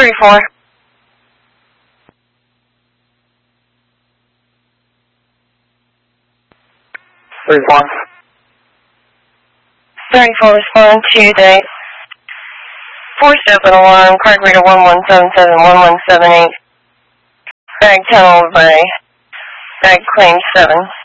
34. 31. 34 respond to the forced open alarm, card reader 1177-1178. Bag tunnel by bag claim 7.